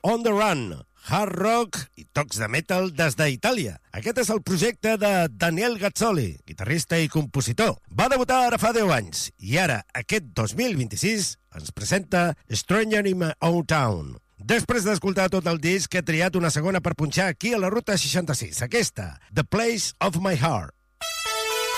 On the Run, hard rock i tocs de metal des d'Itàlia. Aquest és el projecte de Daniel Gazzoli, guitarrista i compositor. Va debutar ara fa 10 anys i ara, aquest 2026, ens presenta Stranger in My Own Town. Després d'escoltar tot el disc, he triat una segona per punxar aquí a la Ruta 66, aquesta, The Place of My Heart.